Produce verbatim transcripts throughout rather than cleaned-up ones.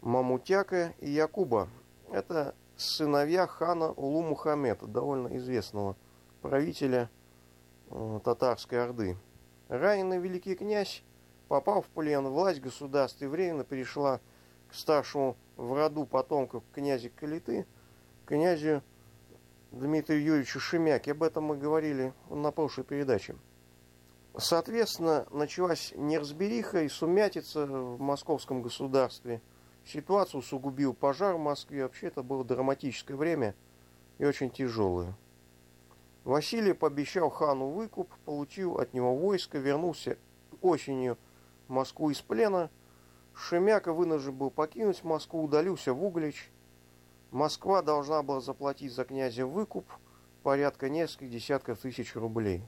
Мамутяка и Якуба. Это сыновья хана Улу-Мухаммеда, довольно известного правителя э, татарской орды. Раненый великий князь попал в плен, власть государства временно перешла к старшему в роду потомков князя Калиты, князю Дмитрию Юрьевичу Шемяке. Об этом мы говорили на прошлой передаче. Соответственно, началась неразбериха и сумятица в московском государстве. Ситуацию усугубил пожар в Москве. Вообще это было драматическое время и очень тяжелое. Василий пообещал хану выкуп, получил от него войско, вернулся осенью в Москву из плена. Шемяка вынужден был покинуть Москву, удалился в Углич. Москва должна была заплатить за князя выкуп порядка нескольких десятков тысяч рублей.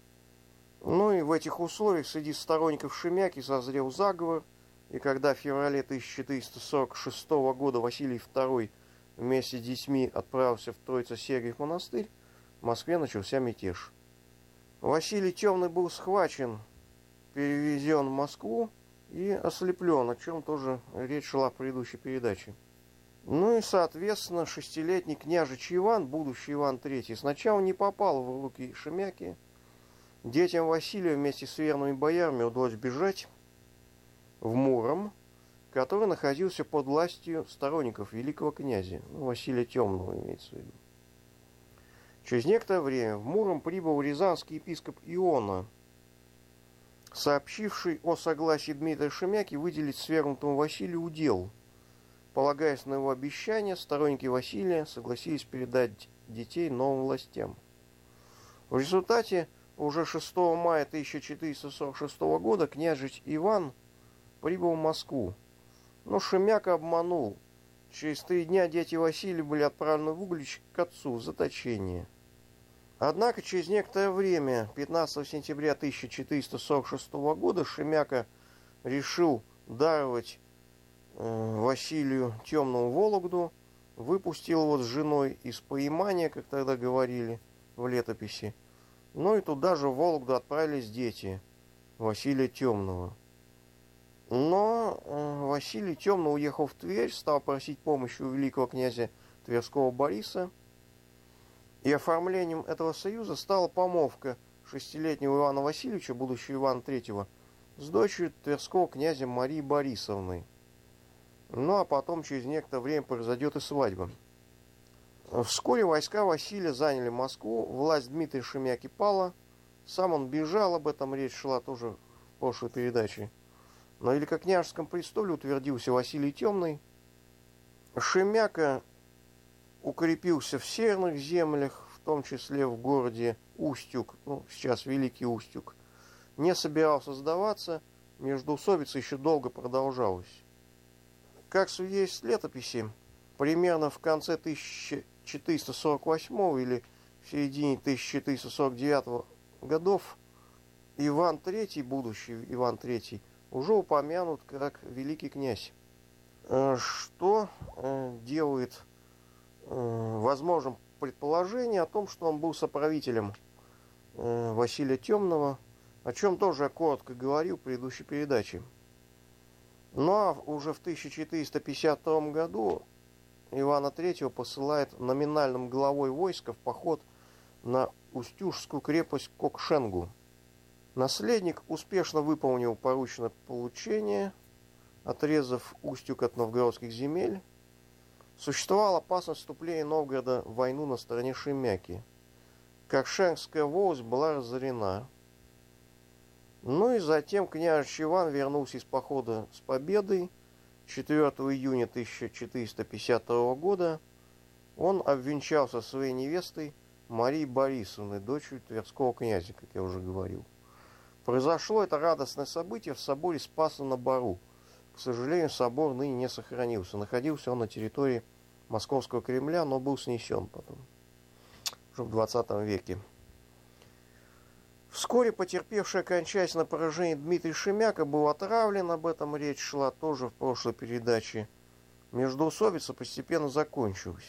Ну и в этих условиях среди сторонников Шемяки созрел заговор, и когда в феврале тысяча четыреста сорок шестого года Василий второй вместе с детьми отправился в Троице-Сергиев монастырь, в Москве начался мятеж. Василий Темный был схвачен, перевезен в Москву и ослеплен, о чем тоже речь шла в предыдущей передаче. Ну и, соответственно, шестилетний княжич Иван, будущий Иван третий, сначала не попал в руки Шемяки. Детям Василия вместе с верными боярами удалось бежать в Муром, который находился под властью сторонников великого князя, ну, Василия Темного имеется в виду. Через некоторое время в Муром прибыл рязанский епископ Иона, сообщивший о согласии Дмитрия Шемяки выделить свергнутому Василию удел. Полагаясь на его обещание, сторонники Василия согласились передать детей новым властям. В результате уже шестого мая тысяча четыреста сорок шестого года княжич Иван прибыл в Москву. Но Шемяка обманул. Через три дня дети Василия были отправлены в Углич к отцу в заточение. Однако через некоторое время, пятнадцатого сентября тысяча четыреста сорок шестого года, Шемяка решил даровать э, Василию Темному Вологду, выпустил его с женой из поимания, как тогда говорили в летописи. Ну и туда же в Вологду отправились дети Василия Темного. Но э, Василий Темный уехал в Тверь, стал просить помощи у великого князя Тверского Бориса. И оформлением этого союза стала помолвка шестилетнего Ивана Васильевича, будущего Ивана третьего, с дочерью Тверского князя Марии Борисовны. Ну а потом через некоторое время произойдет и свадьба. Вскоре войска Василия заняли Москву, власть Дмитрия Шемяки пала, сам он бежал, об этом речь шла тоже в прошлой передаче. На великокняжеском престоле утвердился Василий Темный. Шемяка укрепился в северных землях, в том числе в городе Устюг, ну, сейчас Великий Устюг. Не собирался сдаваться, междоусобица еще долго продолжалась. Как свидетельствует летописи, примерно в конце тысяча четыреста сорок восьмого или в середине тысяча четыреста сорок девятого годов Иван третий, будущий Иван третий, уже упомянут как великий князь, что делает возможным предположение о том, что он был соправителем Василия Темного, о чем тоже я коротко говорил в предыдущей передаче. Ну а уже в тысяча четыреста пятьдесят втором году Ивана третьего посылает номинальным главой войска в поход на Устюжскую крепость Кокшенгу. Наследник успешно выполнил порученное поручение, отрезав Устюг от новгородских земель. Существовала опасность вступления Новгорода в войну на стороне Шемяки. Кокшенгская волость была разорена. Ну и затем княжич Иван вернулся из похода с победой. четвёртого июня тысяча четыреста пятьдесят второго года он обвенчался со своей невестой Марией Борисовной, дочерью Тверского князя, как я уже говорил. Произошло это радостное событие в соборе Спаса-на-Бару. К сожалению, собор ныне не сохранился. Находился он на территории Московского Кремля, но был снесен потом, уже в двадцатом веке. Вскоре потерпевший окончательное поражение Дмитрий Шемяка был отравлен, об этом речь шла тоже в прошлой передаче. Междоусобица постепенно закончилась.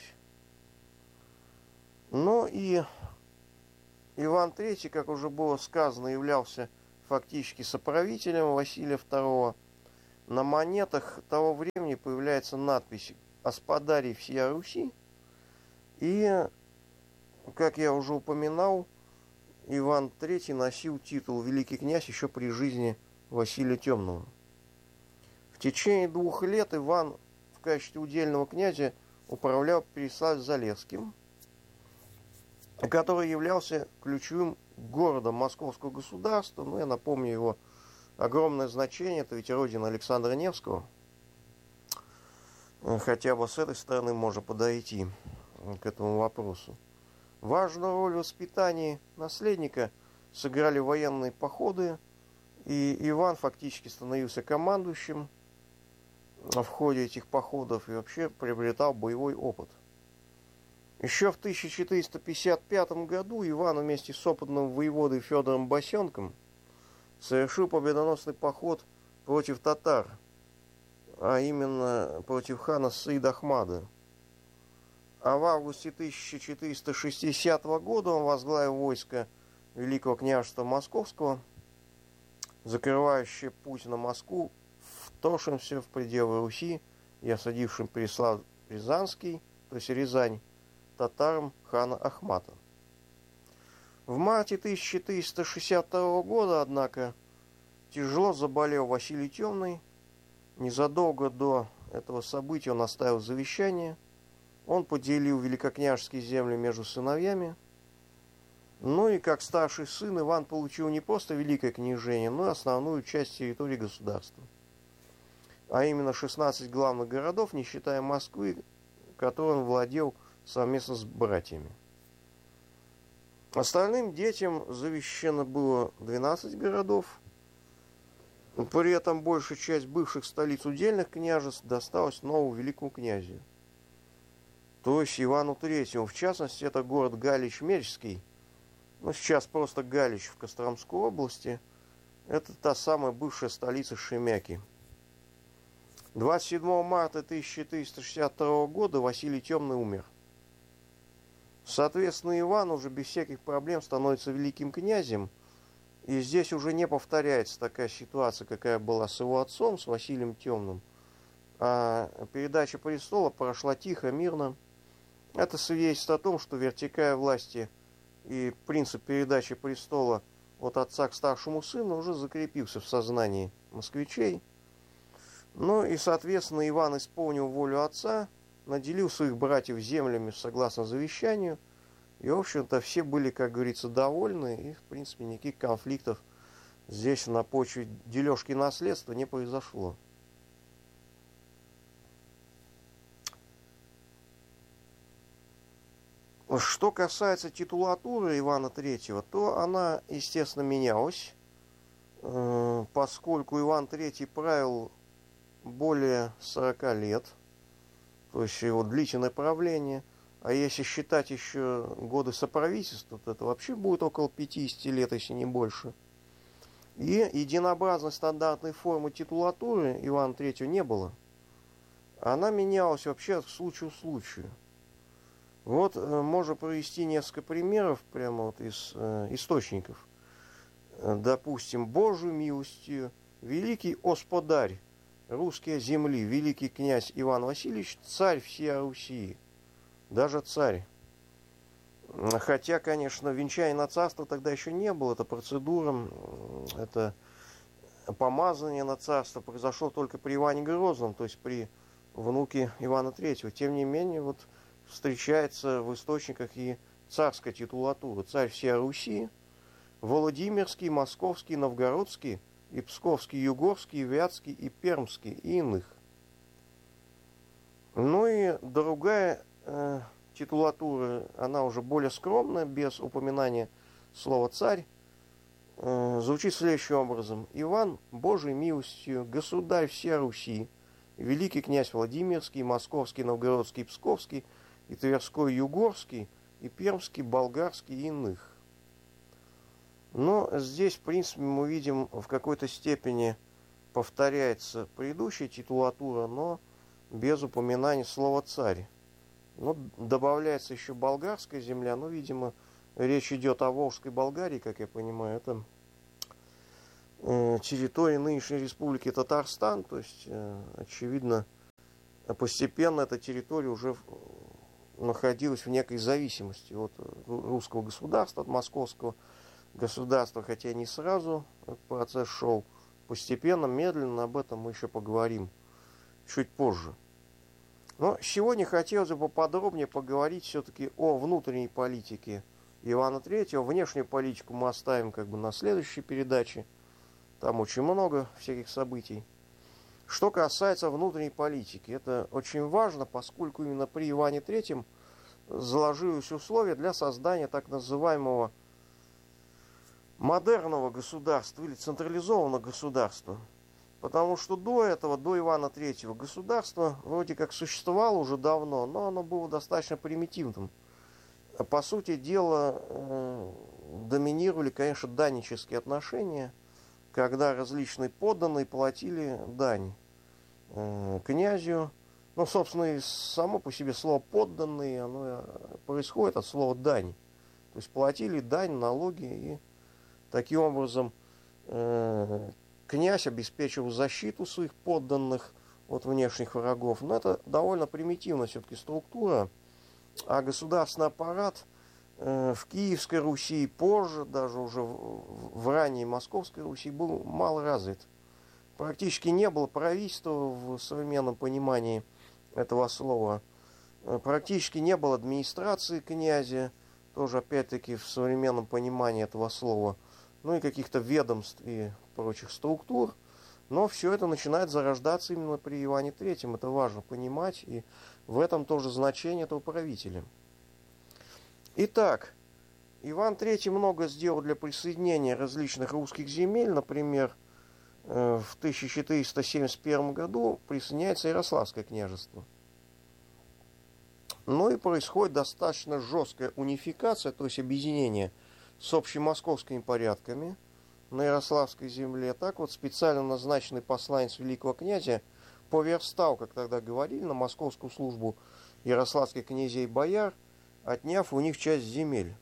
Но и Иван третий, как уже было сказано, являлся фактически соправителем Василия второго. на монетах того времени появляется надпись «Господарей всея Руси». И, как я уже упоминал, Иван третий носил титул великий князь еще при жизни Василия Темного. В течение двух лет Иван в качестве удельного князя управлял Переславль-Залесским, который являлся ключевым городом московского государства. Ну, я напомню его огромное значение. Это ведь родина Александра Невского. Хотя бы с этой стороны можно подойти к этому вопросу. Важную роль в воспитании наследника сыграли военные походы, и Иван фактически становился командующим в ходе этих походов и вообще приобретал боевой опыт. Еще в тысяча четыреста пятьдесят пятом году Иван вместе с опытным воеводой Федором Босенком совершил победоносный поход против татар, а именно против хана Саида Ахмада. А в августе тысяча четыреста шестидесятого года он возглавил войско Великого княжества Московского, закрывающее путь на Москву, вторгшимся в пределы Руси и осадившим Переславль-Рязанский, то есть Рязань, татарам хана Ахмата. В марте тысяча четыреста шестьдесят второго года, однако, тяжело заболел Василий Темный. Незадолго до этого события он оставил завещание. Он поделил великокняжеские земли между сыновьями. Ну и как старший сын Иван получил не просто великое княжение, но и основную часть территории государства. А именно шестнадцать главных городов, не считая Москвы, которым он владел совместно с братьями. Остальным детям завещено было двенадцать городов. При этом большая часть бывших столиц удельных княжеств досталась новому великому князю, то есть Ивану третьему. В частности, это город Галич-Мечский, ну сейчас просто Галич в Костромской области. Это та самая бывшая столица Шемяки. двадцать седьмого марта тысяча четыреста шестьдесят второго года Василий Темный умер. Соответственно, Иван уже без всяких проблем становится великим князем. И здесь уже не повторяется такая ситуация, какая была с его отцом, с Василием Темным. А передача престола прошла тихо, мирно. Это свидетельствует о том, что вертикаль власти и принцип передачи престола от отца к старшему сыну уже закрепился в сознании москвичей. Ну и, соответственно, Иван исполнил волю отца, наделил своих братьев землями согласно завещанию. И, в общем-то, все были, как говорится, довольны. И, в принципе, никаких конфликтов здесь на почве дележки наследства не произошло. Что касается титулатуры Ивана третьего, то она, естественно, менялась, поскольку Иван третий правил более сорока лет, то есть его длительное правление. А если считать еще годы соправительства, то это вообще будет около пятидесяти лет, если не больше. И единообразной стандартной формы титулатуры Ивана третьего не было. Она менялась вообще от случая к случаю. Вот можно привести несколько примеров прямо вот из э, источников. Допустим, Божию милостью великий Господарь русской земли, великий князь Иван Васильевич, царь всей Руси. Даже царь. Хотя, конечно, венчания на царство тогда еще не было. Это процедура, это помазание на царство произошло только при Иване Грозном, то есть при внуке Ивана третьего. Тем не менее, вот встречается в источниках и царская титулатура. Царь всей Руси, Владимирский, Московский, Новгородский, и Псковский, Югорский, Вятский, и Пермский, и иных. Ну и другая э, титулатура, она уже более скромная, без упоминания слова «царь», э, звучит следующим образом. Иван, Божией милостью, государь всей Руси, великий князь Владимирский, Московский, Новгородский, Псковский, и Тверской, Югорский, и Пермский, Болгарский, и иных. Но здесь, в принципе, мы видим, в какой-то степени повторяется предыдущая титулатура, но без упоминания слова «царь». Ну, добавляется еще болгарская земля, но, видимо, речь идет о Волжской Болгарии, как я понимаю. Это территории нынешней республики Татарстан. То есть, очевидно, постепенно эта территория уже находилась в некой зависимости от русского государства, от московского государства, хотя не сразу этот процесс шел. Постепенно, медленно, об этом мы еще поговорим чуть позже. Но сегодня хотелось бы поподробнее поговорить все-таки о внутренней политике Ивана Третьего. Внешнюю политику мы оставим как бы на следующей передаче. Там очень много всяких событий. Что касается внутренней политики, это очень важно, поскольку именно при Иване Третьем заложились условия для создания так называемого модерного государства или централизованного государства. Потому что до этого, до Ивана Третьего, государство вроде как существовало уже давно, но оно было достаточно примитивным. По сути дела, доминировали, конечно, даннические отношения, когда различные подданные платили дань князю. Ну, собственно, и само по себе слово «подданные», оно происходит от слова «дань». То есть платили дань, налоги, и таким образом э, князь обеспечивал защиту своих подданных от внешних врагов. Но это довольно примитивная все-таки структура, а государственный аппарат э, в Киевской Руси, позже, даже уже в, в ранней Московской Руси, был мало развит. Практически не было правительства в современном понимании этого слова. Практически не было администрации князя, тоже опять-таки в современном понимании этого слова. Ну и каких-то ведомств и прочих структур. Но все это начинает зарождаться именно при Иване Третьем. Это важно понимать, и в этом тоже значение этого правителя. Итак, Иван Третий много сделал для присоединения различных русских земель. Например, в тысяча четыреста семьдесят первом году присоединяется Ярославское княжество. Ну и происходит достаточно жесткая унификация, то есть объединение с общемосковскими порядками на Ярославской земле. Так вот, специально назначенный посланец великого князя поверстал, как тогда говорили, на московскую службу ярославских князей и бояр, отняв у них часть земель.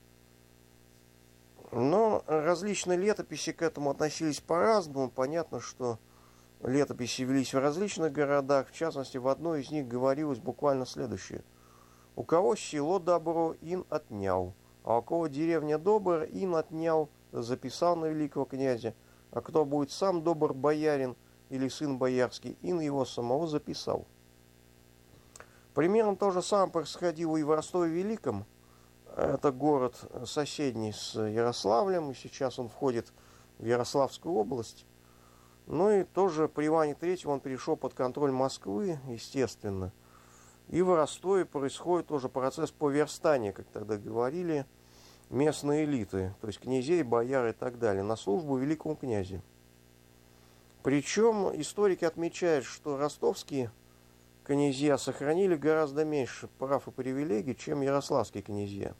Но различные летописи к этому относились по-разному. Понятно, что летописи велись в различных городах. В частности, в одной из них говорилось буквально следующее. У кого село добро, ин отнял. А у кого деревня добр, ин отнял, записал на великого князя. А кто будет сам добр боярин или сын боярский, ин его самого записал. Примерно то же самое происходило и в Ростове Великом. Это город соседний с Ярославлем, и сейчас он входит в Ярославскую область. Ну и тоже при Иване Третьем он перешел под контроль Москвы, естественно. И в Ростове происходит тоже процесс поверстания, как тогда говорили, местной элиты, то есть князей, бояр и так далее, на службу великому князю. Причем историки отмечают, что ростовские князья сохранили гораздо меньше прав и привилегий, чем ярославские князья.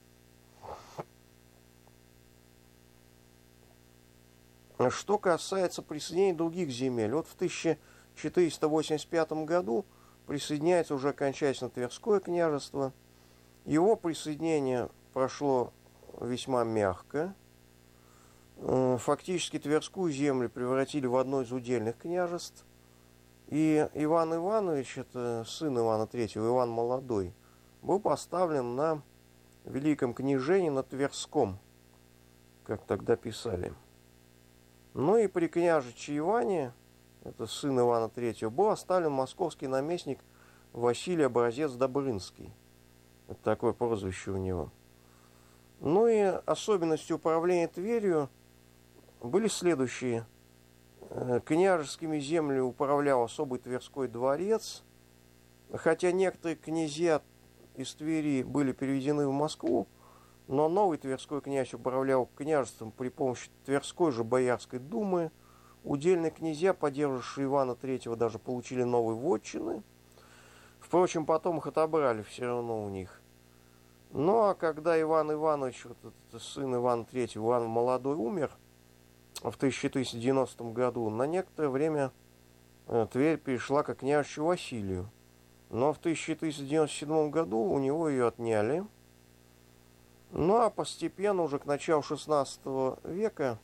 Что касается присоединения других земель, вот в тысяча четыреста восемьдесят пятом году присоединяется уже окончательно Тверское княжество. Его присоединение прошло весьма мягко. Фактически Тверскую землю превратили в одно из удельных княжеств. И Иван Иванович, это сын Ивана Третьего, Иван Молодой, был поставлен на великом княжении на Тверском, как тогда писали. Ну и при княжиче Иване, это сын Ивана Третьего, был оставлен московский наместник Василий Образец-Добрынский. Это такое прозвище у него. Ну и особенностью управления Тверью были следующие. Княжескими землями управлял особый Тверской дворец, хотя некоторые князья из Твери были переведены в Москву, но новый Тверской князь управлял княжеством при помощи Тверской же Боярской думы. Удельные князья, поддерживавшие Ивана Третьего, даже получили новые вотчины. Впрочем, потом их отобрали все равно у них. Ну а когда Иван Иванович, вот этот сын Ивана Третьего, Иван Молодой, умер в тысяча четыреста девяностом году, на некоторое время Тверь перешла к княжичу Василию. Но в тысяча четыреста девяносто седьмом году у него ее отняли. Ну а постепенно, уже к началу шестнадцатого века,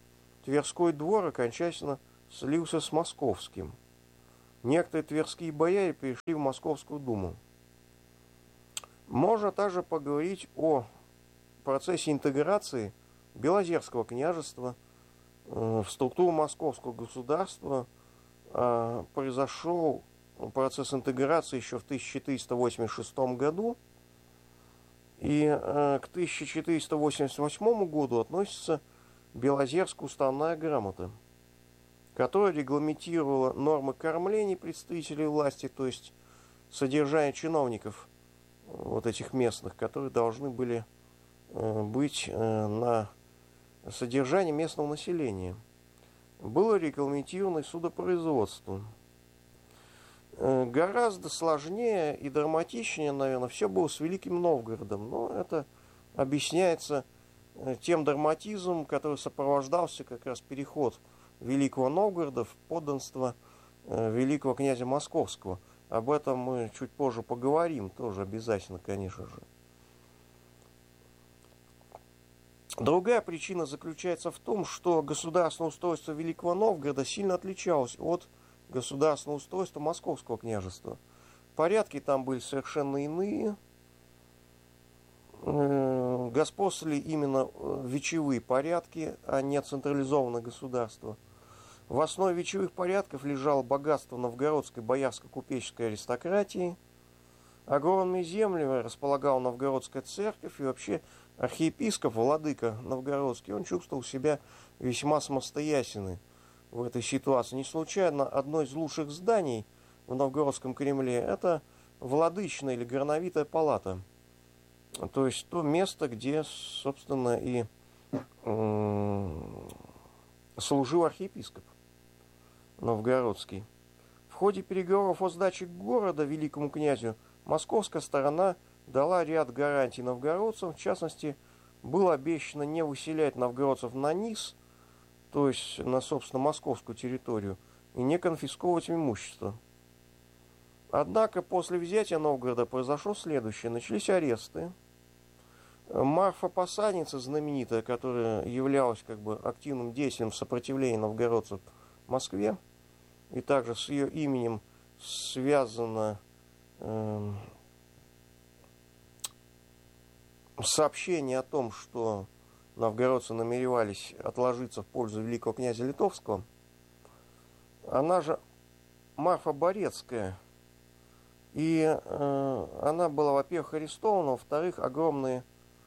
Тверской двор окончательно слился с московским. Некоторые тверские бояре перешли в Московскую думу. Можно также поговорить о процессе интеграции Белозерского княжества в структуру Московского государства. Произошел процесс интеграции еще в тысяча четыреста восемьдесят шестом году, и к тысяча четыреста восемьдесят восьмому году относится Белозерская уставная грамота, которая регламентировала нормы кормлений представителей власти, то есть содержание чиновников вот этих местных, которые должны были быть на содержании местного населения. Было регламентировано судопроизводство. Гораздо сложнее и драматичнее, наверное, все было с Великим Новгородом, но это объясняется тем драматизмом, который сопровождался как раз переход Великого Новгорода в подданство великого князя Московского. Об этом мы чуть позже поговорим, тоже обязательно, конечно же. Другая причина заключается в том, что государственное устройство Великого Новгорода сильно отличалось от государственного устройства Московского княжества. Порядки там были совершенно иные. Господствовали именно вечевые порядки, а не централизованное государство. В основе вечевых порядков лежало богатство новгородской боярско-купеческой аристократии. Огромными землями располагала новгородская церковь, и вообще архиепископ, владыка новгородский, он чувствовал себя весьма самостоятельным в этой ситуации. Не случайно одно из лучших зданий в Новгородском Кремле – это владычная или горновитая палата. То есть то место, где, собственно, и служил архиепископ новгородский. В ходе переговоров о сдаче города великому князю московская сторона дала ряд гарантий новгородцам. В частности, было обещано не выселять новгородцев на низ, то есть на, собственно, московскую территорию, и не конфисковывать имущество. Однако после взятия Новгорода произошло следующее. Начались аресты. Марфа Посадница, знаменитая, которая являлась как бы активным деятелем сопротивления новгородцев в Москве, и также с ее именем связано э, сообщение о том, что новгородцы намеревались отложиться в пользу великого князя Литовского. Она же Марфа Борецкая. И э, она была, во-первых, арестована, во-вторых, огромные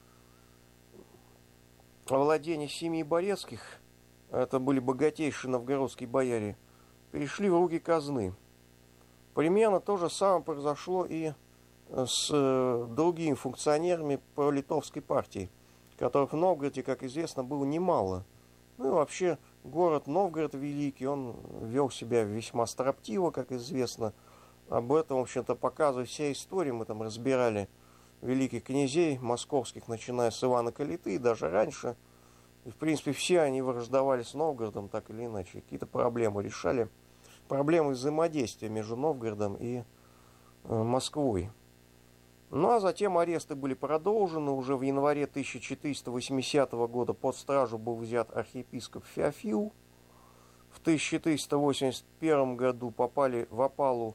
владения семьи Борецких, это были богатейшие новгородские бояре, перешли в руки казны. Примерно то же самое произошло и с э, другими функционерами пролитовской партии, которых в Новгороде, как известно, было немало. Ну и вообще город Новгород великий, он вел себя весьма строптиво, как известно. Об этом, в общем-то, показывает вся история. Мы там разбирали великих князей московских, начиная с Ивана Калиты, и даже раньше. И, в принципе, все они враждовали с Новгородом, так или иначе. Какие-то проблемы решали. Проблемы взаимодействия между Новгородом и э, Москвой. Ну, а затем аресты были продолжены. Уже в январе тысяча четыреста восьмидесятого года под стражу был взят архиепископ Феофил. В тысяча четыреста восемьдесят первом году попали в опалу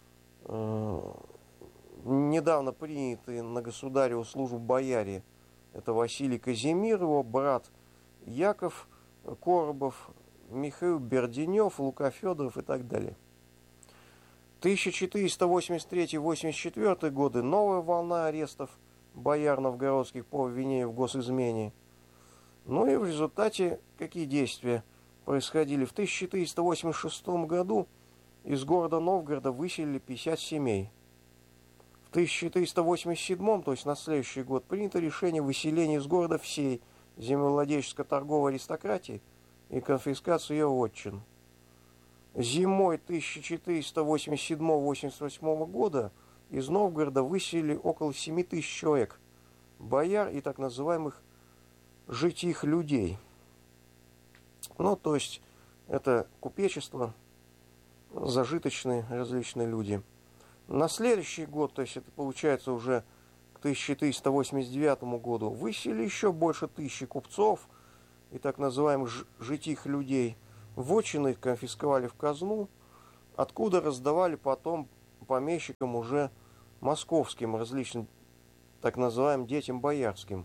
недавно принятые на государеву службу бояре. Это Василий Казимир, его брат Яков Коробов, Михаил Берденев, Лука Федоров и так далее. тысяча четыреста восемьдесят третий — восемьдесят четвёртый годы новая волна арестов бояр новгородских по обвинению в госизмене. Ну и в результате какие действия происходили? В тысяча четыреста восемьдесят шестом году из города Новгорода выселили пятьдесят семей. В тысяча четыреста восемьдесят седьмом, то есть на следующий год, принято решение выселения из города всей землевладельческо-торговой аристократии и конфискацию ее вотчин. Зимой тысяча четыреста восемьдесят седьмого — восемьдесят восьмого года из Новгорода выселили около семи тысяч человек, бояр и так называемых житих людей. Ну, то есть это купечество, зажиточные различные люди. На следующий год, то есть это получается уже к тысяча четыреста восемьдесят девятому году, выселили еще больше тысячи купцов, и так называемых житих людей, вотчины конфисковали в казну, откуда раздавали потом помещикам уже московским, различным так называемым детям боярским.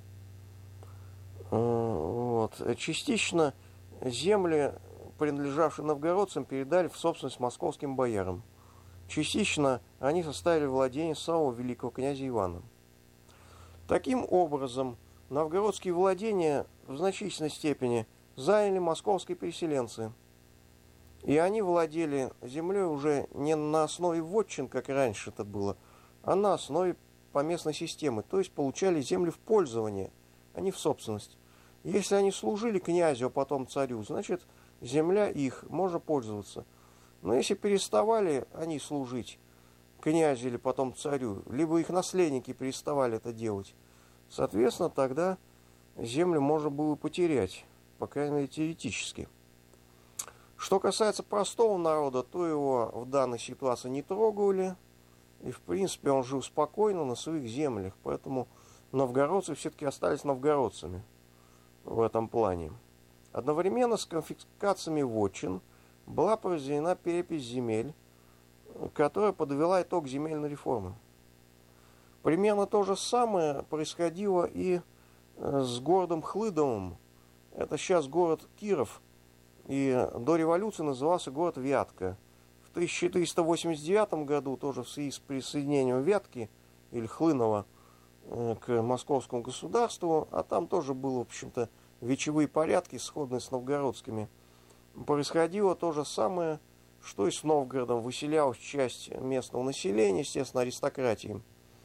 Вот. Частично земли, принадлежавшие новгородцам, передали в собственность московским боярам. Частично они составили владение самого великого князя Ивана. Таким образом, новгородские владения в значительной степени заняли московские переселенцы. И они владели землей уже не на основе вотчин, как раньше это было, а на основе поместной системы, то есть получали земли в пользование, а не в собственность. Если они служили князю, а потом царю, значит, земля их, можно пользоваться. Но если переставали они служить князю или потом царю, либо их наследники переставали это делать, соответственно, тогда землю можно было потерять, по крайней мере, теоретически. Что касается простого народа, то его в данной ситуации не трогали, и, в принципе, он жил спокойно на своих землях, поэтому новгородцы все-таки остались новгородцами в этом плане. Одновременно с конфискациями вотчин была произведена перепись земель, которая подвела итог земельной реформы. Примерно то же самое происходило и с городом Хлыдовым. Это сейчас город Киров, и до революции назывался город Вятка. В тысяча четыреста восемьдесят девятом году, тоже в связи с присоединением Вятки или Хлынова к московскому государству, а там тоже было, в общем-то, вечевые порядки, сходные с новгородскими, происходило то же самое, что и с Новгородом. Выселялась часть местного населения, естественно, аристократии.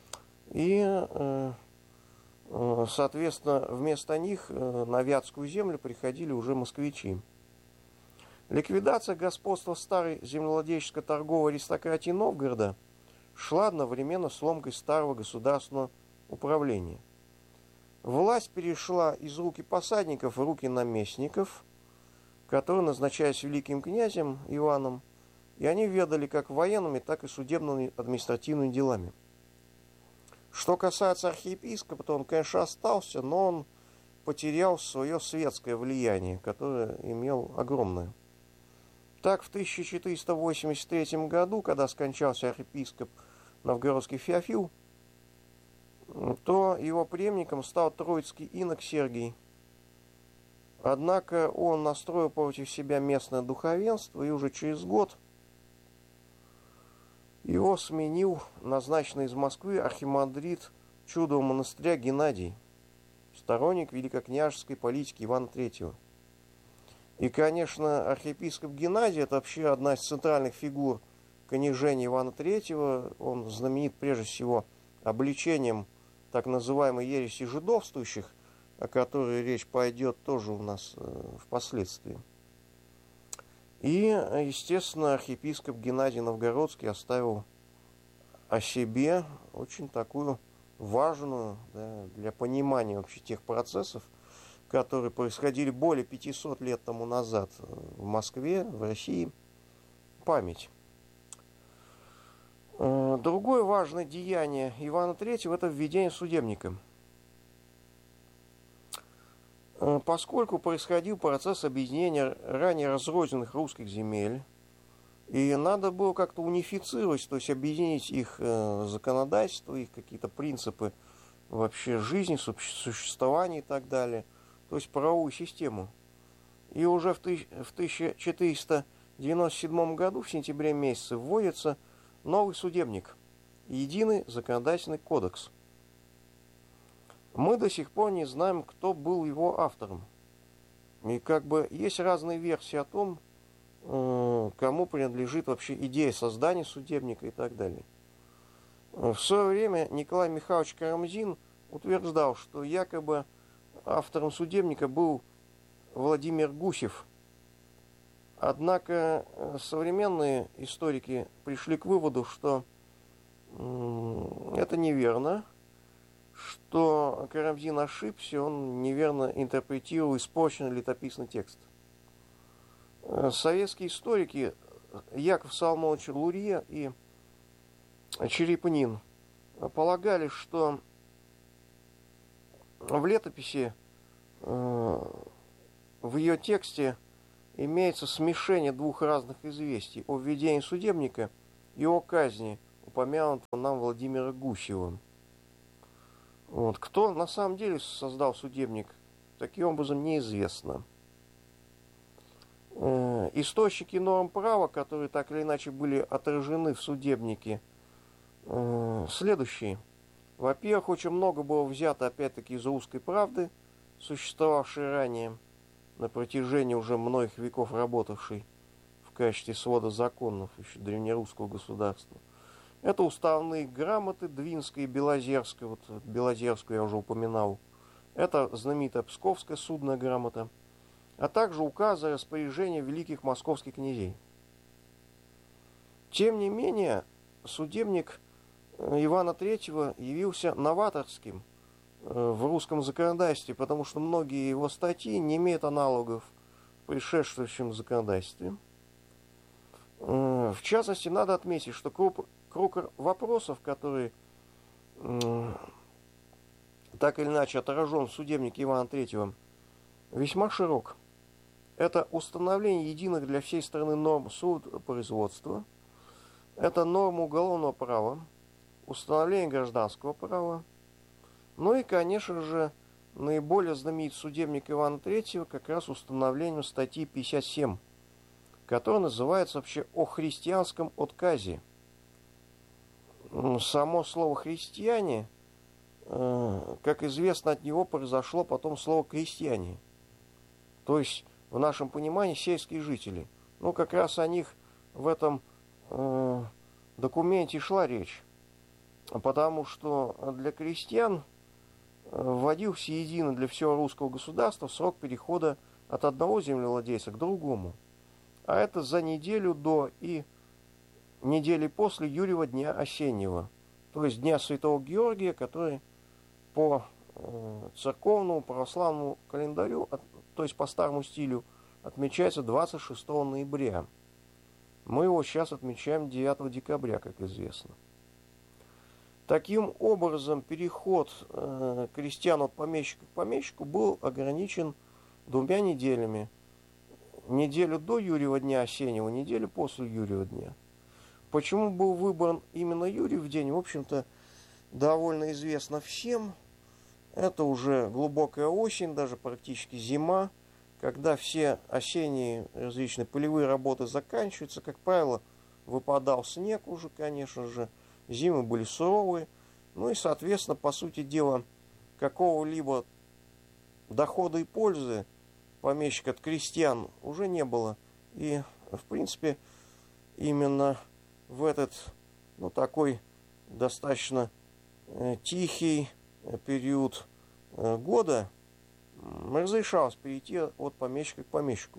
И, соответственно, вместо них на Вятскую землю приходили уже москвичи. Ликвидация господства старой землевладельческой торговой аристократии Новгорода шла одновременно с ломкой старого государственного управления. Власть перешла из руки посадников в руки наместников, которые назначались великим князем Иваном, и они ведали как военными, так и судебными административными делами. Что касается архиепископа, то он, конечно, остался, но он потерял свое светское влияние, которое имел огромное. Так, в тысяча четыреста восемьдесят третьем году, когда скончался архиепископ новгородский Феофил, то его преемником стал троицкий инок Сергий. Однако он настроил против себя местное духовенство, и уже через год его сменил назначенный из Москвы архимандрит Чудового монастыря Геннадий, сторонник великокняжеской политики Ивана Третьего. И, конечно, архиепископ Геннадий – это вообще одна из центральных фигур княжения Ивана Третьего. Он знаменит прежде всего обличением так называемой ереси жидовствующих, о которой речь пойдет тоже у нас э, впоследствии. И, естественно, архиепископ Геннадий Новгородский оставил о себе очень такую важную, да, для понимания вообще тех процессов, которые происходили более пятисот лет тому назад в Москве, в России, память. Другое важное деяние Ивана Третьего – это введение судебника. Поскольку происходил процесс объединения ранее разрозненных русских земель, и надо было как-то унифицировать, то есть объединить их законодательство, их какие-то принципы вообще жизни, существования и так далее, то есть правовую систему. И уже в тысяча четыреста девяносто седьмом году, в сентябре месяце, вводится новый судебник, единый законодательный кодекс. Мы до сих пор не знаем, кто был его автором. И как бы есть разные версии о том, кому принадлежит вообще идея создания судебника и так далее. В свое время Николай Михайлович Карамзин утверждал, что якобы автором судебника был Владимир Гусев. Однако современные историки пришли к выводу, что это неверно, что Карамзин ошибся, он неверно интерпретировал испорченный летописный текст. Советские историки Яков Соломонович Лурье и Черепнин полагали, что в летописи в ее тексте имеется смешение двух разных известий о введении судебника и о казни упомянутого нам Владимира Гусева. Вот. Кто на самом деле создал судебник, таким образом неизвестно. Э, источники норм права, которые так или иначе были отражены в судебнике, э, следующие. Во-первых, очень много было взято опять-таки из «Русской правды», существовавшей ранее, на протяжении уже многих веков работавшей в качестве свода законов еще древнерусского государства. Это уставные грамоты Двинской и Белозерской, вот Белозерскую я уже упоминал. Это знаменитая Псковская судная грамота, а также указы и распоряжения великих московских князей. Тем не менее, судебник Ивана Третьего явился новаторским в русском законодательстве, потому что многие его статьи не имеют аналогов в предшествующем законодательстве. В частности, надо отметить, что круг, круг вопросов, которые так или иначе отражен в судебнике Ивана Третьего, весьма широк. Это установление единых для всей страны норм судопроизводства, это нормы уголовного права, установление гражданского права, ну и, конечно же, наиболее знаменит судебник Ивана Третьего как раз установлением статьи пятьдесят семь, которая называется вообще «О христианском отказе». Само слово «христиане», как известно, от него произошло потом слово «крестьяне», то есть в нашем понимании сельские жители. Ну, как раз о них в этом э, документе шла речь, потому что для крестьян вводился единый для всего русского государства срок перехода от одного землевладельца к другому. А это за неделю до и недели после Юрьева дня осеннего, то есть дня Святого Георгия, который по э, церковному православному календарю, то есть по старому стилю, отмечается двадцать шестого ноября. Мы его сейчас отмечаем девятого декабря, как известно. Таким образом, переход э, крестьян от помещика к помещику был ограничен двумя неделями. Неделю до Юрьева дня осеннего, неделю после Юрьева дня. Почему был выбран именно Юрьев день, в общем-то, довольно известно всем. Это уже глубокая осень, даже практически зима, когда все осенние различные полевые работы заканчиваются. Как правило, выпадал снег уже, конечно же. Зимы были суровые, ну и, соответственно, по сути дела, какого-либо дохода и пользы помещик от крестьян уже не было. И, в принципе, именно в этот, ну, такой достаточно э, тихий период э, года разрешалось перейти от помещика к помещику.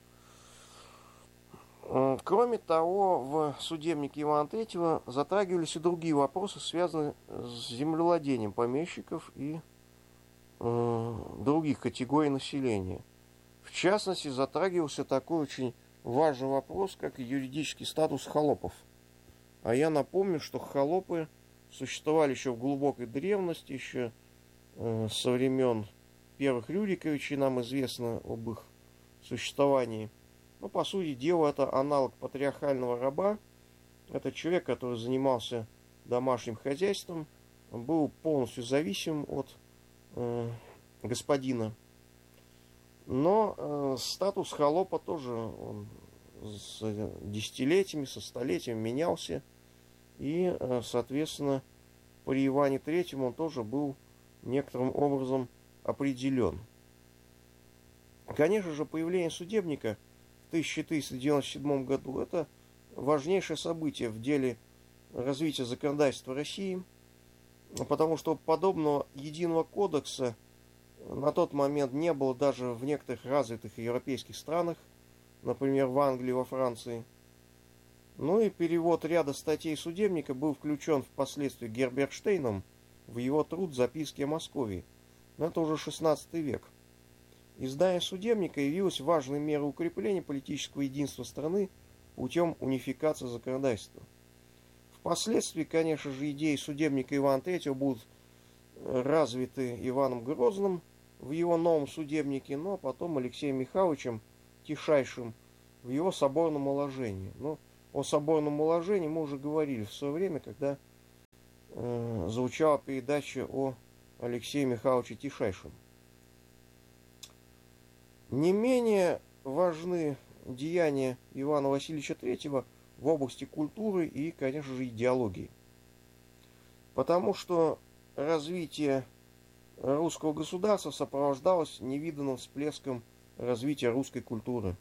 Кроме того, в судебнике Ивана Третьего затрагивались и другие вопросы, связанные с землевладением помещиков и э, других категорий населения. В частности, затрагивался такой очень важный вопрос, как юридический статус холопов. А я напомню, что холопы существовали еще в глубокой древности, еще э, со времен первых Рюриковичей нам известно об их существовании. Ну, по сути дела, это аналог патриархального раба. Это человек, который занимался домашним хозяйством, был полностью зависим от э, господина. Но э, статус холопа тоже он с десятилетиями, со столетиями менялся. И, э, соответственно, при Иване Третьем он тоже был некоторым образом определен. Конечно же, появление судебника в тысяча триста девяносто седьмом году это важнейшее событие в деле развития законодательства России, потому что подобного единого кодекса на тот момент не было даже в некоторых развитых европейских странах, например, в Англии, во Франции. Ну и перевод ряда статей судебника был включен впоследствии Герберштейном в его труд «Записки о Москве». Но это уже шестнадцатый век. Издание судебника явилось важной мерой укрепления политического единства страны путем унификации законодательства. Впоследствии, конечно же, идеи судебника Ивана Третьего будут развиты Иваном Грозным в его новом судебнике, но потом Алексеем Михайловичем Тишайшим в его соборном уложении. Ну, о соборном уложении мы уже говорили в свое время, когда э, звучала передача о Алексее Михайловиче Тишайшем. Не менее важны деяния Ивана Васильевича Третьего в области культуры и, конечно же, идеологии. Потому что развитие русского государства сопровождалось невиданным всплеском развития русской культуры.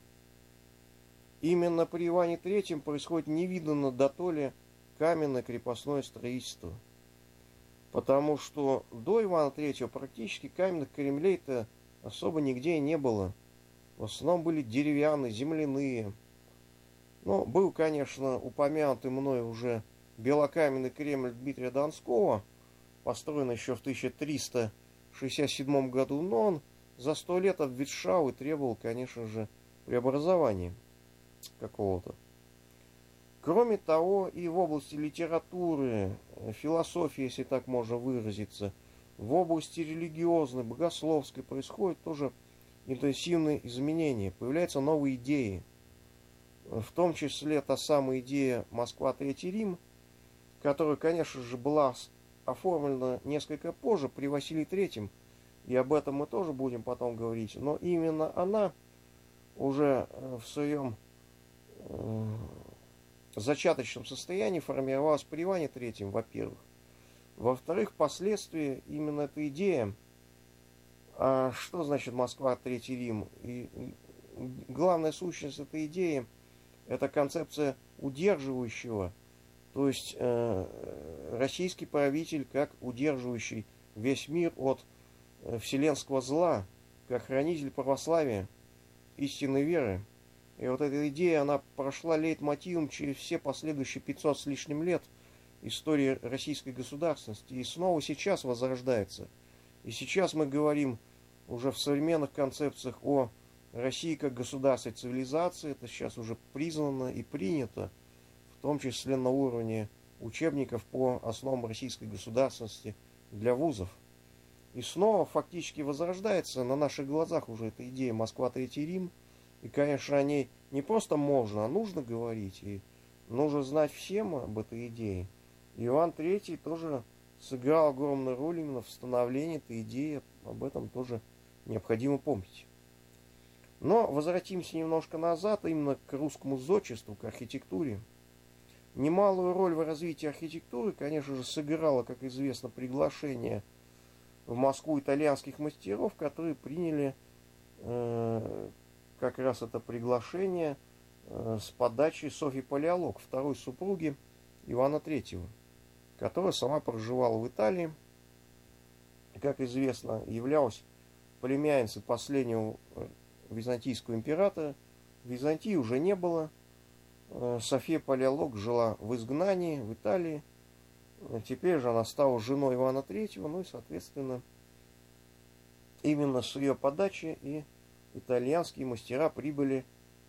Именно при Иване Третьем происходит невиданно дотоле каменное крепостное строительство. Потому что до Ивана Третьего практически каменных кремлей-то особо нигде и не было. В основном были деревянные, земляные. Ну, был, конечно, упомянутый мной уже белокаменный Кремль Дмитрия Донского, построенный еще в тысяча триста шестьдесят седьмом году, но он за сто лет обветшал и требовал, конечно же, преобразования какого-то. Кроме того, и в области литературы, философии, если так можно выразиться, в области религиозной, богословской происходят тоже интенсивные изменения, появляются новые идеи. В том числе та самая идея Москва, Третий Рим, которая, конечно же, была оформлена несколько позже при Василии Третьем, и об этом мы тоже будем потом говорить, но именно она уже в своем э, зачаточном состоянии формировалась при Иване Третьем, во-первых. Во-вторых, впоследствии именно эта идея, а что значит Москва, Третий Рим, и главная сущность этой идеи — это концепция удерживающего, то есть э, российский правитель как удерживающий весь мир от э, вселенского зла, как хранитель православия, истинной веры. И вот эта идея, она прошла лейтмотивом через все последующие пятьсот с лишним лет истории российской государственности и снова сейчас возрождается. И сейчас мы говорим уже в современных концепциях о России как государстве цивилизации. Это сейчас уже признано и принято, в том числе на уровне учебников по основам российской государственности для вузов. И снова фактически возрождается на наших глазах уже эта идея Москва, Третий Рим. И, конечно, о ней не просто можно, а нужно говорить. И нужно знать всем об этой идее. И Иван Третий тоже сыграл огромную роль именно в становлении этой идеи. Об этом тоже необходимо помнить. Но возвратимся немножко назад, именно к русскому зодчеству, к архитектуре. Немалую роль в развитии архитектуры, конечно же, сыграло, как известно, приглашение в Москву итальянских мастеров, которые приняли э, как раз это приглашение э, с подачи Софьи Палеолог, второй супруги Ивана Третьего, которая сама проживала в Италии, как известно, являлась племянницей последнего византийского императора. Византии уже не было. София Палеолог жила в изгнании в Италии. Теперь же она стала женой Ивана Третьего, ну и, соответственно, именно с ее подачи и итальянские мастера прибыли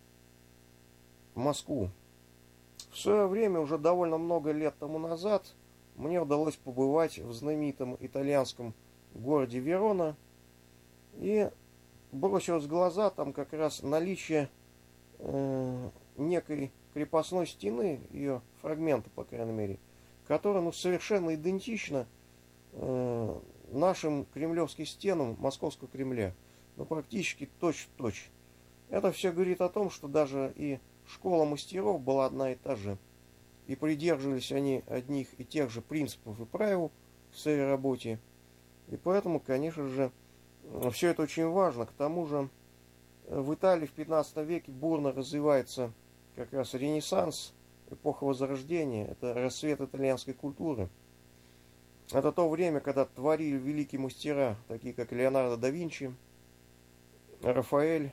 в Москву. В свое время, уже довольно много лет тому назад, мне удалось побывать в знаменитом итальянском городе Верона, и бросилось в глаза там как раз наличие э, некой крепостной стены, ее фрагмента, по крайней мере, которая ну, совершенно идентична э, нашим кремлевским стенам Московского Кремля. Ну, практически точь-в-точь. Это все говорит о том, что даже и школа мастеров была одна и та же. И придерживались они одних и тех же принципов и правил в своей работе. И поэтому, конечно же, все это очень важно. К тому же в Италии в пятнадцатом веке бурно развивается как раз Ренессанс, эпоха Возрождения. Это расцвет итальянской культуры. Это то время, когда творили великие мастера, такие как Леонардо да Винчи, Рафаэль,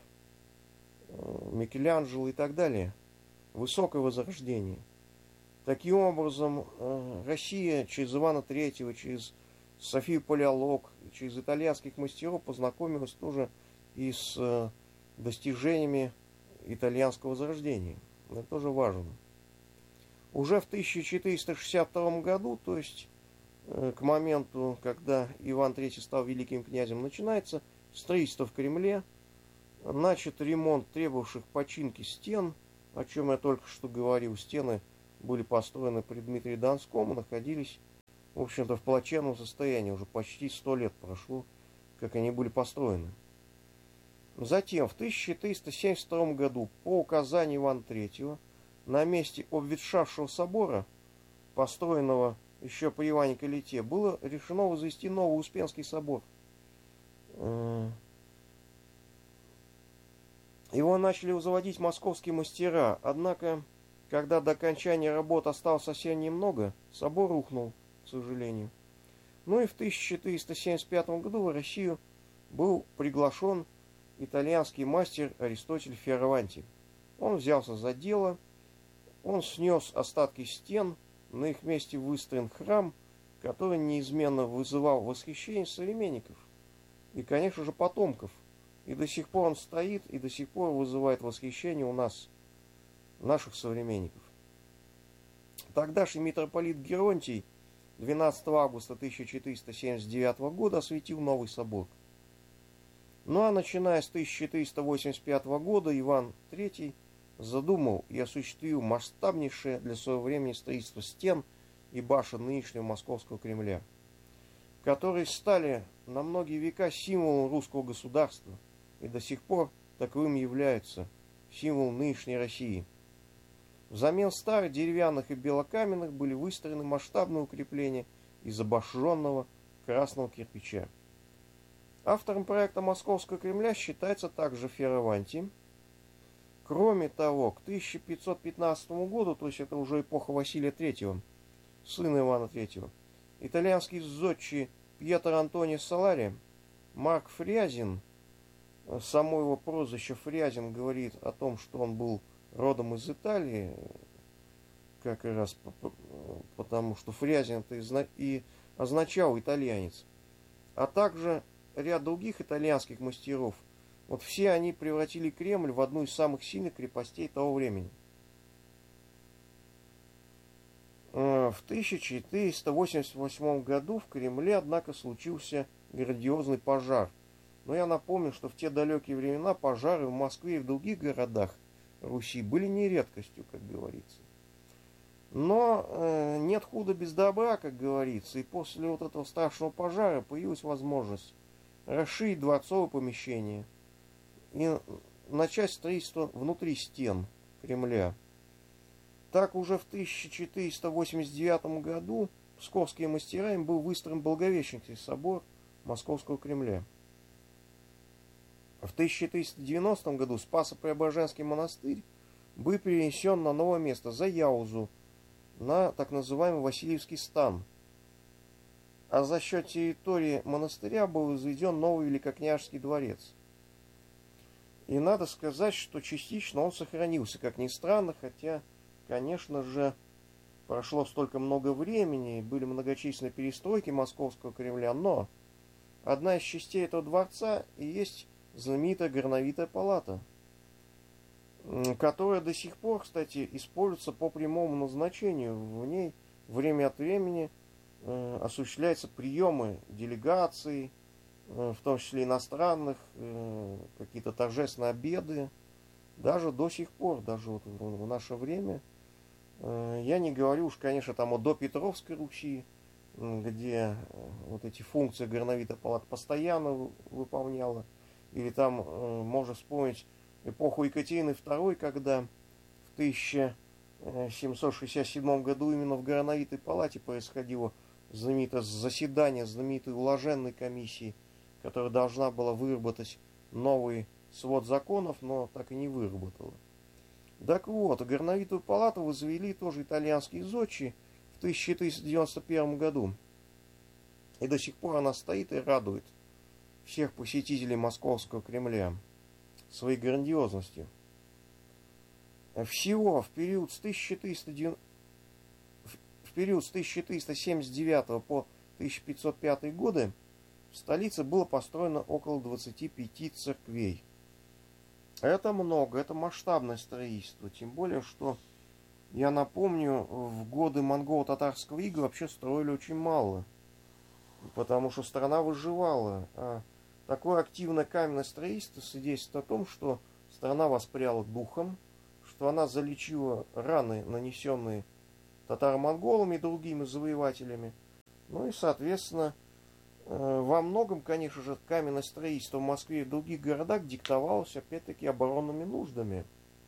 Микеланджело и так далее. Высокое возрождение. Таким образом, Россия через Ивана Третьего, через Софию Палеолог, через итальянских мастеров познакомилась тоже и с достижениями итальянского возрождения. Это тоже важно. Уже в тысяча четыреста шестьдесят втором году, то есть к моменту, когда Иван Третий стал великим князем, начинается строительство в Кремле, начат ремонт требовавших починки стен, о чем я только что говорил. Стены были построены при Дмитрии Донском и находились, в общем-то, в плачевном состоянии. Уже почти сто лет прошло, как они были построены. Затем в тысяча триста семьдесят втором году по указанию Ивана третьего на месте обветшавшего собора, построенного еще при Иване Калите, было решено возвести новый Успенский собор. Его начали возводить московские мастера, однако, когда до окончания работ осталось совсем немного, собор рухнул, к сожалению. Ну и в тысяча триста семьдесят пятом году в Россию был приглашен итальянский мастер Аристотель Фиораванти. Он взялся за дело, он снес остатки стен, на их месте выстроен храм, который неизменно вызывал восхищение современников и, конечно же, потомков. И до сих пор он стоит, и до сих пор вызывает восхищение у нас, наших современников. Тогдашний митрополит Геронтий двенадцатого августа тысяча четыреста семьдесят девятого года осветил новый собор. Ну а начиная с тысяча триста восемьдесят пятого года Иван третий задумал и осуществил масштабнейшее для своего времени строительство стен и башен нынешнего Московского Кремля, которые стали на многие века символом русского государства и до сих пор таковым являются, символом нынешней России. Взамен старых деревянных и белокаменных были выстроены масштабные укрепления из обожженного красного кирпича. Автором проекта Московского Кремля считается также Фиораванти. Кроме того, к тысяча пятьсот пятнадцатому году, то есть это уже эпоха Василия третьего, сына Ивана третьего, итальянский зодчий Пьетро Антонио Солари, Марк Фрязин, само его прозвище Фрязин говорит о том, что он был родом из Италии, как раз потому, что Фрязин это и означал итальянец, а также ряд других итальянских мастеров. Вот все они превратили Кремль в одну из самых сильных крепостей того времени. В тысяча четыреста восемьдесят восьмом году в Кремле, однако, случился грандиозный пожар. Но я напомню, что в те далекие времена пожары в Москве и в других городах Руси были не редкостью, как говорится. Но э, нет худа без добра, как говорится, и после вот этого страшного пожара появилась возможность расширить дворцовое помещение и начать строительство внутри стен Кремля. Так уже в тысяча четыреста восемьдесят девятом году псковскими мастерами был выстроен Благовещенский собор Московского Кремля. В тысяча триста девяностом году Спасо-Преображенский монастырь был перенесен на новое место, за Яузу, на так называемый Васильевский стан. А за счет территории монастыря был возведен новый Великокняжеский дворец. И надо сказать, что частично он сохранился, как ни странно, хотя, конечно же, прошло столько много времени, были многочисленные перестройки Московского Кремля, но одна из частей этого дворца и есть знаменитая Горновитая палата, которая до сих пор, кстати, используется по прямому назначению. В ней время от времени э, осуществляются приемы делегаций, э, в том числе иностранных, э, какие-то торжественные обеды. Даже до сих пор, даже вот в, в наше время. Э, я не говорю уж, конечно, там о допетровской Руси, где вот эти функции Горновитая палата постоянно выполняла. Или там э, можно вспомнить эпоху Екатерины второй, когда в тысяча семьсот шестьдесят седьмом году именно в Горновитой палате происходило знаменитое заседание знаменитой уложенной комиссии, которая должна была выработать новый свод законов, но так и не выработала. Так вот, Горновитую палату возвели тоже итальянские зодчие в тысяча четыреста девяносто первом году. И до сих пор она стоит и радует всех посетителей Московского Кремля своей грандиозностью. Всего в период с тысяча триста в период с тысяча триста семьдесят девятого по тысяча пятьсот пятый годы в столице было построено около двадцати пяти церквей. Это много, это масштабное строительство, тем более, что, я напомню, в годы монголо-татарского ига вообще строили очень мало, потому что страна выживала, а Такое активное каменное строительство свидетельствует о том, что страна воспряла духом, что она залечила раны, нанесенные татаро-монголами и другими завоевателями. Ну и, соответственно, во многом, конечно же, каменное строительство в Москве и в других городах диктовалось, опять-таки, оборонными нуждами.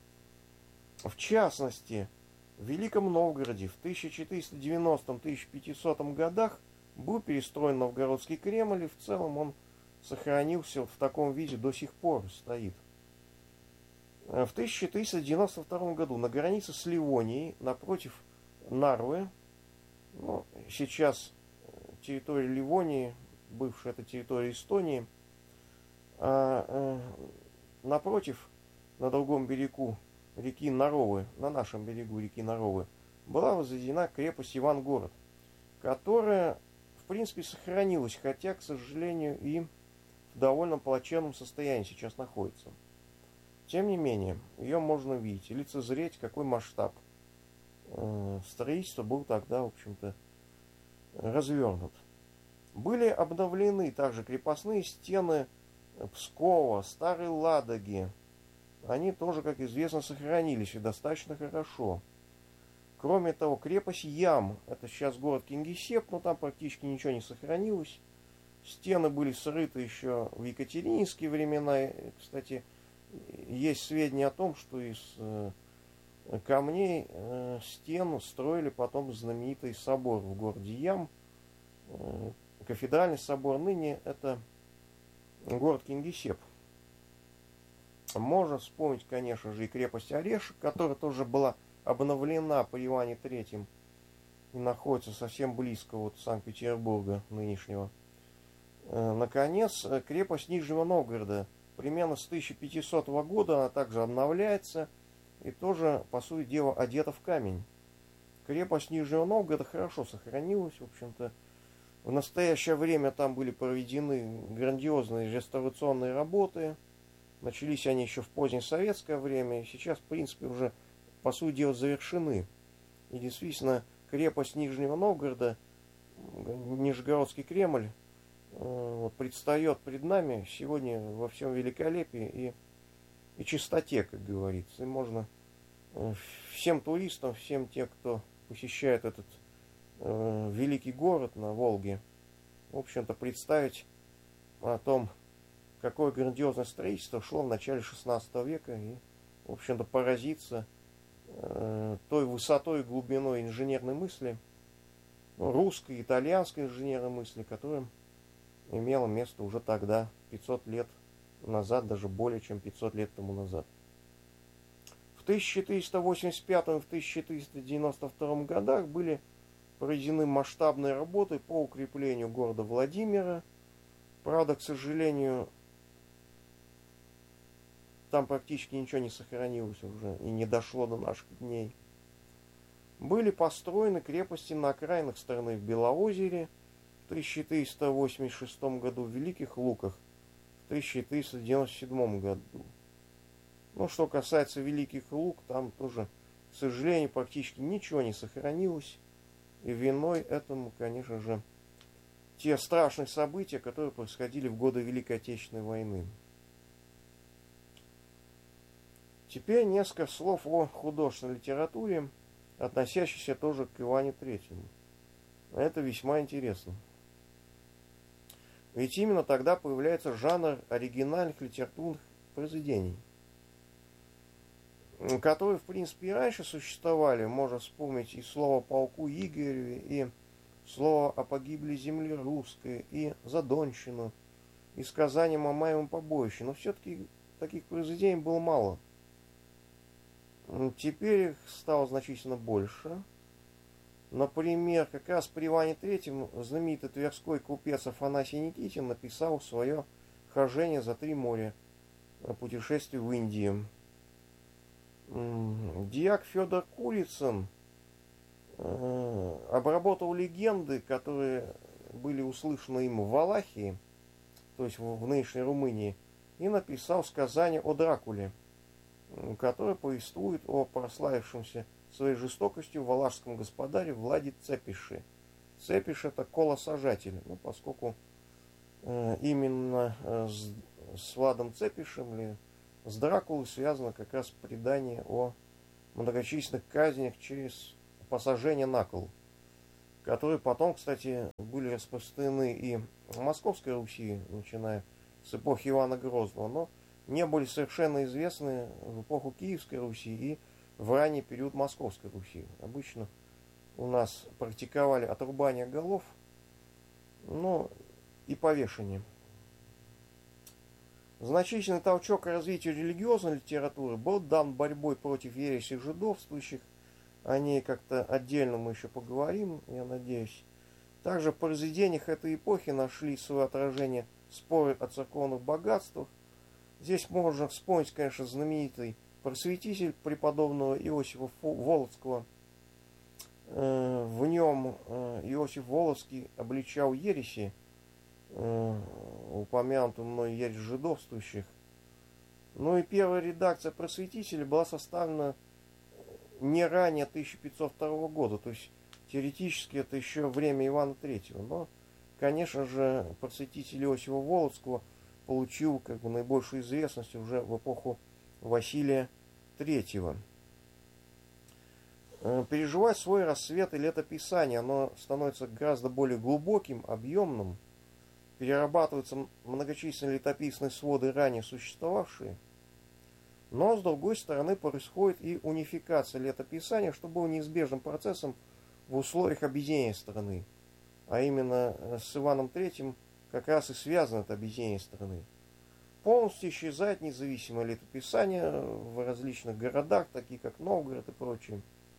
В частности, в Великом Новгороде в тысяча четыреста девяностом — тысяча пятисотом годах был перестроен Новгородский Кремль, и в целом он сохранился вот в таком виде, до сих пор стоит. В тысяча триста девяносто втором году на границе с Ливонией, напротив Нарвы, ну, сейчас территория Ливонии, бывшая это территория Эстонии, а, а, напротив, на другом берегу реки Наровы, на нашем берегу реки Наровы, была возведена крепость Ивангород, которая, в принципе, сохранилась, хотя, к сожалению, и в довольно плачевном состоянии сейчас находится. Тем не менее, ее можно видеть и лицезреть, какой масштаб э, строительства был тогда, в общем-то, развернут. Были обновлены также крепостные стены Пскова, Старой Ладоги. Они тоже, как известно, сохранились и достаточно хорошо. Кроме того, крепость Ям, это сейчас город Кингисепп, но там практически ничего не сохранилось. Стены были срыты еще в екатерининские времена. Кстати, есть сведения о том, что из э, камней э, стен строили потом знаменитый собор в городе Ям. Э, кафедральный собор, ныне это город Кингисепп. Можно вспомнить, конечно же, и крепость Орешек, которая тоже была обновлена при Иване Третьем и находится совсем близко от Санкт-Петербурга нынешнего. Наконец, крепость Нижнего Новгорода. Примерно с тысяча пятисотого года она также обновляется и тоже, по сути дела, одета в камень. Крепость Нижнего Новгорода хорошо сохранилась, в общем-то. В настоящее время там были проведены грандиозные реставрационные работы. Начались они еще в позднее советское время, и сейчас, в принципе, уже, по сути дела, завершены. И действительно, крепость Нижнего Новгорода, Нижегородский Кремль, вот, предстает пред нами сегодня во всем великолепии и, и чистоте, как говорится. И можно всем туристам, всем тем, кто посещает этот э, великий город на Волге, в общем-то, представить о том, какое грандиозное строительство шло в начале шестнадцатого века, и, в общем-то, поразиться э, той высотой и глубиной инженерной мысли, ну, русской, итальянской инженерной мысли, которая имела место уже тогда, пятьсот лет назад, даже более чем пятьсот лет тому назад. В тысяча четыреста восемьдесят пятом и в тысяча четыреста девяносто втором годах были проведены масштабные работы по укреплению города Владимира. Правда, к сожалению, там практически ничего не сохранилось уже и не дошло до наших дней. Были построены крепости на окраинах страны в Белоозере в тысяча четыреста восемьдесят шестом году, в Великих Луках в тысяча четыреста девяносто седьмом году. Ну, что касается Великих Лук, там тоже, к сожалению, практически ничего не сохранилось. И виной этому, конечно же, те страшные события, которые происходили в годы Великой Отечественной войны. Теперь несколько слов о художественной литературе, относящейся тоже к Ивану Третьему. Это весьма интересно. Ведь именно тогда появляется жанр оригинальных литературных произведений, которые, в принципе, и раньше существовали. Можно вспомнить и слово о полку Игореве, и слово о погибли земли русской, и Задонщину, и сказание о Мамаевом побоище. Но все-таки таких произведений было мало. Теперь их стало значительно больше. Например, как раз при Иване Третьем знаменитый тверской купец Афанасий Никитин написал свое «Хожение за три моря», путешествие в Индию. Дьяк Федор Курицын обработал легенды, которые были услышаны им в Валахии, то есть в нынешней Румынии, и написал сказание о Дракуле, которое повествует о прославившемся своей жестокостью валашском господаре Владе Цепише. Цепиш — это колосажатель, ну, поскольку именно с, с Владом Цепишем или с Дракулой связано как раз предание о многочисленных казнях через посажение на кол, которые потом, кстати, были распространены и в Московской Руси, начиная с эпохи Ивана Грозного, но не были совершенно известны в эпоху Киевской Руси и в ранний период Московской Руси. Обычно у нас практиковали отрубание голов, ну и повешение. Значительный толчок к развитию религиозной литературы был дан борьбой против ереси жидовствующих. О ней как-то отдельно мы еще поговорим, я надеюсь. Также в произведениях этой эпохи нашли свое отражение споры о церковных богатствах. Здесь можно вспомнить, конечно, знаменитый просветитель преподобного Иосифа Волоцкого. В нем Иосиф Волоцкий обличал ереси, упомянутую мной ересь жидовствующих. Ну и первая редакция просветителя была составлена не ранее тысяча пятьсот второго года, то есть теоретически это еще время Ивана Третьего. Но, конечно же, просветитель Иосифа Волоцкого получил как бы наибольшую известность уже в эпоху Василия Третьего. Переживая свой рассвет и летописание, оно становится гораздо более глубоким, объемным, перерабатываются многочисленные летописные своды, ранее существовавшие. Но, с другой стороны, происходит и унификация летописания, что было неизбежным процессом в условиях объединения страны. А именно с Иваном Третьим как раз и связано это объединение страны. Полностью исчезает независимое летописание в различных городах, такие как Новгород и прочее.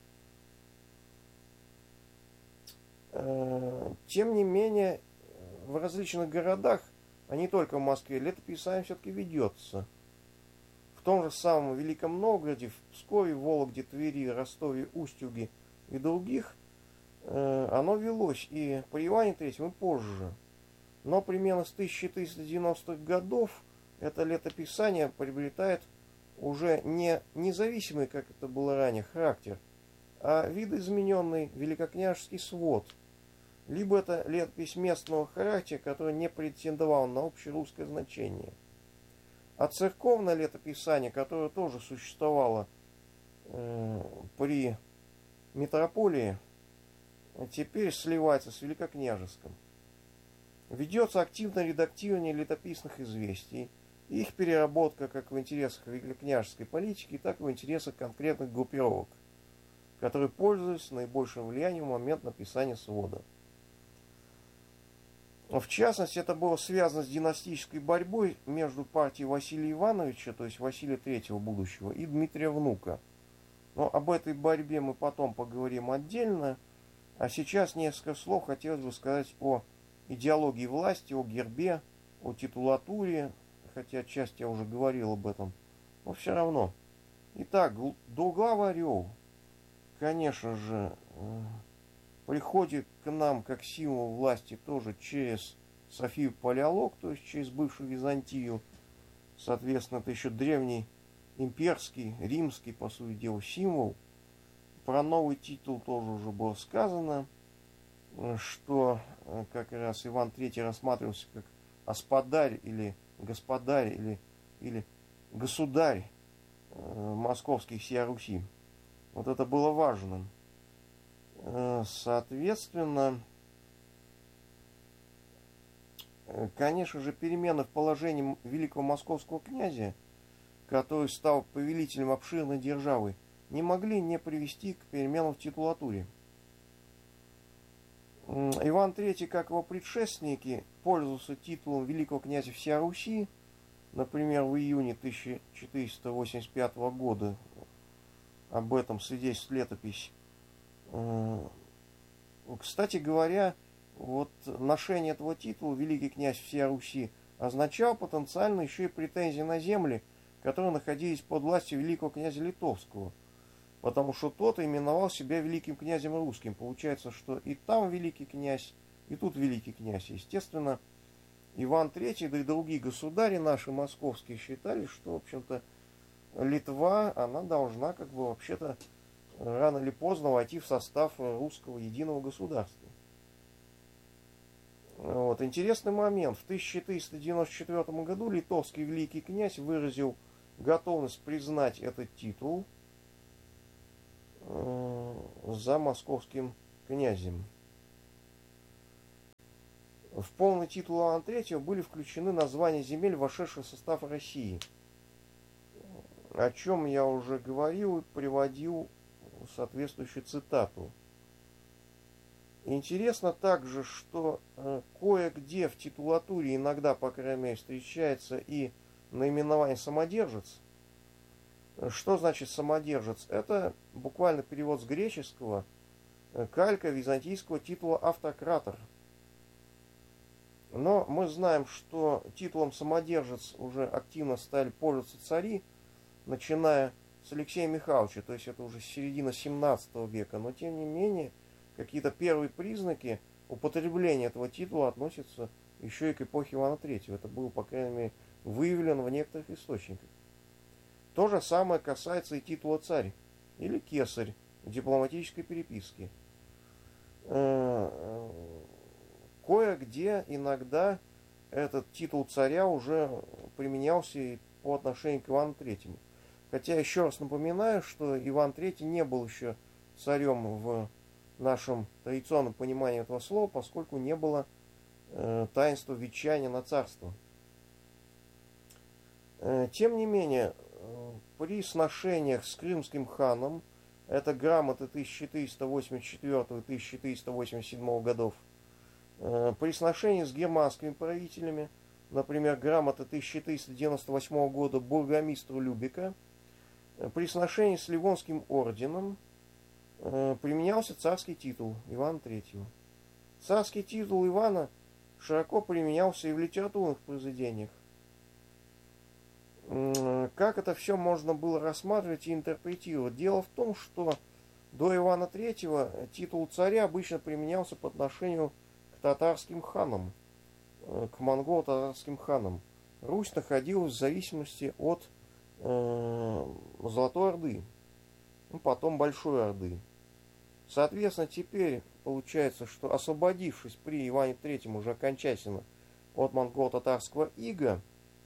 Тем не менее, в различных городах, а не только в Москве, летописание все-таки ведется. В том же самом Великом Новгороде, в Пскове, Вологде, Твери, Ростове, Устюге и других оно велось и при Иване Третьем, и позже. Но примерно с тысяча триста девяностых годов это летописание приобретает уже не независимый, как это было ранее, характер, а видоизмененный великокняжеский свод. Либо это летопись местного характера, который не претендовал на общерусское значение. А церковное летописание, которое тоже существовало э, при митрополии, теперь сливается с великокняжеским. Ведется активное редактирование летописных известий, их переработка как в интересах великокняжеской политики, так и в интересах конкретных группировок, которые пользуются наибольшим влиянием в момент написания свода. В частности, это было связано с династической борьбой между партией Василия Ивановича, то есть Василия Третьего будущего, и Дмитрия Внука. Но об этой борьбе мы потом поговорим отдельно. А сейчас несколько слов хотелось бы сказать о идеологии власти, о гербе, о титулатуре, хотя отчасти я уже говорил об этом, но все равно. Итак, двуглавый орел, конечно же, приходит к нам как символ власти тоже через Софию Палеолог, то есть через бывшую Византию. Соответственно, это еще древний имперский, римский, по сути дела, символ. Про новый титул тоже уже было сказано, что как раз Иван Третий рассматривался как оспадарь или господарь или, или государь московский всея Руси. Вот это было важным. Соответственно, конечно же, перемены в положении великого московского князя, который стал повелителем обширной державы, не могли не привести к переменам в титулатуре. Иван Третий, как его предшественники, пользовался титулом великого князя всея Руси. Например, в июне тысяча четыреста восемьдесят пятого года об этом свидетельствует летопись. Кстати говоря, вот ношение этого титула великий князь всея Руси означало потенциально еще и претензии на земли, которые находились под властью великого князя Литовского, потому что тот именовал себя великим князем русским. Получается, что и там великий князь, и тут великий князь. Естественно, Иван Третий, да и другие государи наши московские считали, что, в общем-то, Литва, она должна как бы вообще-то рано или поздно войти в состав русского единого государства. Вот. Вот, интересный момент. В тысяча четыреста девяносто четвёртом году литовский великий князь выразил готовность признать этот титул э, за московским князем. В полный титул Ивана третьего были включены названия земель, вошедших в состав России. О чем я уже говорил и приводил соответствующую цитату. Интересно также, что э, кое-где в титулатуре иногда, по крайней мере, встречается и наименование «самодержец». Что значит «самодержец»? Это буквально перевод с греческого э, калька византийского титула «автократор». Но мы знаем, что титулом «самодержец» уже активно стали пользоваться цари, начиная с Алексея Михайловича, то есть это уже середина семнадцатого века. Но тем не менее, какие-то первые признаки употребления этого титула относятся еще и к эпохе Ивана третьего. Это было, по крайней мере, выявлено в некоторых источниках. То же самое касается и титула царь или кесарь в дипломатической переписке. Кое-где иногда этот титул царя уже применялся и по отношению к Ивану третьему. Хотя еще раз напоминаю, что Иван третий не был еще царем в нашем традиционном понимании этого слова, поскольку не было э, таинства ветчания на царство. Э, тем не менее, э, при сношениях с крымским ханом, это грамоты тысяча четыреста восемьдесят четвёртого и тысяча четыреста восемьдесят седьмого годов, э, при сношении с германскими правителями, например, грамота тысяча четыреста девяносто восьмого года бургомистру Любека, э, при сношении с Ливонским орденом, применялся царский титул Ивана третьего. Царский титул Ивана широко применялся и в литературных произведениях. Как это все можно было рассматривать и интерпретировать? Дело в том, что до Ивана третьего титул царя обычно применялся по отношению к татарским ханам, к монголо-татарским ханам. Русь находилась в зависимости от э, Золотой Орды, потом Большой Орды. Соответственно, теперь получается, что освободившись при Иване третьем уже окончательно от монголо-татарского ига,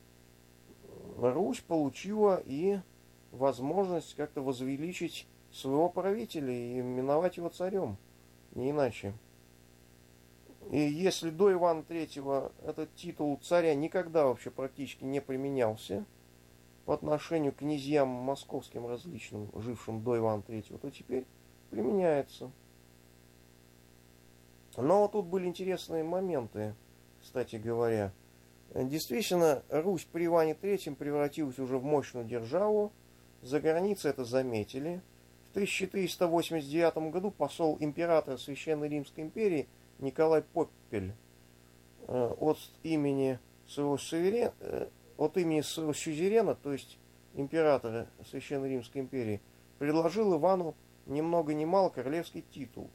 Русь получила и возможность как-то возвеличить своего правителя и именовать его царем, не иначе. И если до Ивана третьего этот титул царя никогда вообще практически не применялся по отношению к князьям московским различным, жившим до Ивана третьего, то теперь применяется. Но вот тут были интересные моменты, кстати говоря. Действительно, Русь при Иване третьем превратилась уже в мощную державу. За границей это заметили. В тысяча четыреста восемьдесят девятом году посол императора Священной Римской империи Николай Поппель от имени своего суверена, от имени своего сюзерена, то есть императора Священной Римской империи, предложил Ивану ни много ни мало королевский титул.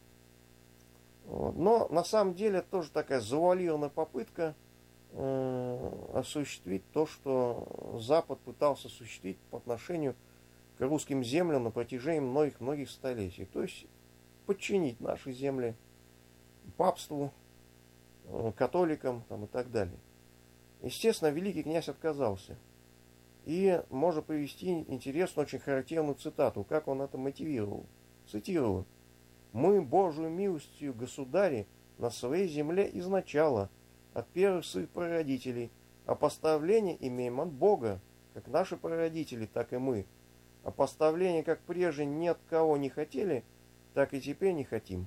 Но на самом деле это тоже такая завуалированная попытка э, осуществить то, что Запад пытался осуществить по отношению к русским землям на протяжении многих-многих столетий. То есть подчинить наши земли папству, э, католикам там, и так далее. Естественно, великий князь отказался. И можно привести интересную, очень характерную цитату, как он это мотивировал. Цитирую. «Мы, Божию милостью, государи, на своей земле изначала, от первых своих прародителей, а поставление имеем от Бога, как наши прародители, так и мы. А поставление, как прежде, ни от кого не хотели, так и теперь не хотим».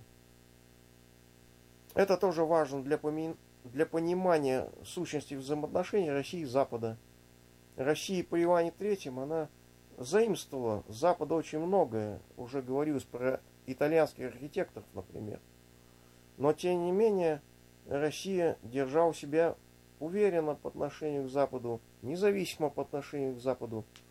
Это тоже важно для, поми... для понимания сущности взаимоотношений России и Запада. Россия при Иване третьем, она заимствовала с Запада очень многое. Уже говорилось про итальянских архитекторов, например. Но, тем не менее, Россия держала себя уверенно по отношению к Западу, независимо по отношению к Западу.